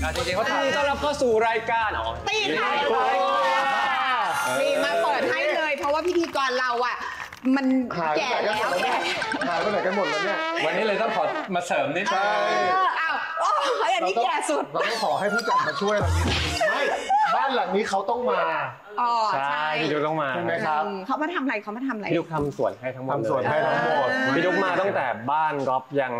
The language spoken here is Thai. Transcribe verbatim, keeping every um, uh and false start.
จริงๆเขาต้อนรับเข้าสู่รายการอ๋อตีไทยนี่มาเปิดให้เลย เพราะว่าพิธีกรเราอ่ะมันแก่แล้วแก่หายไปไหนกันหมดแล้วเนี่ยวันนี้เลยต้องขอมาเสริมนิดนึงอ้าวโอ้ยอันนี้แก่สุดเราต้องขอให้ผู้จัดมาช่วยเรานิดนึงไม่บ้านหลังนี้เขาต้องมาอ๋อใช่พี่ดุ๊กต้องมาใช่ไหมครับเขามาทำอะไรเขามาทำอะไรพี่ดุ๊กทำสวนให้ทั้งหมดทำสวนให้ทั้งหมดพี่ดุ๊กมาตั้งแต่บ้านก๊อฟยัง